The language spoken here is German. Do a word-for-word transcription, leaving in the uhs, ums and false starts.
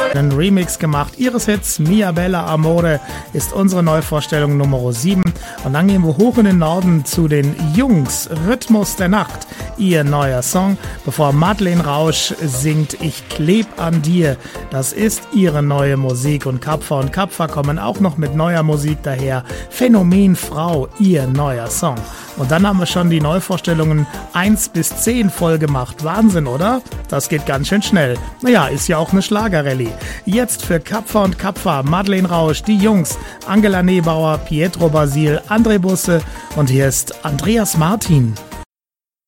einen Remix gemacht. Ihres Hits Mia Bella Amore ist unsere Neuvorstellung Nummer sieben. Und dann gehen wir hoch in den Norden zu den Jungs. Rhythmus der Nacht, ihr neuer Song. Bevor Madeleine Rausch singt Ich kleb an dir. Das ist ihre neue Musik. Und Kapfer und Kapfer kommen auch noch mit neuer Musik daher. Phänomen Frau, ihr neuer Song. Und dann haben wir schon die Neuvorstellungen eins bis zehn voll gemacht. Wahnsinn, oder? Das geht ganz schön schnell. Naja, ist ja auch eine Schlagerrallye. Jetzt für Kapfer und Kapfer, Madeleine Rausch, die Jungs, Angela Nebauer, Pietro Basil, André Busse und hier ist Andreas Martin.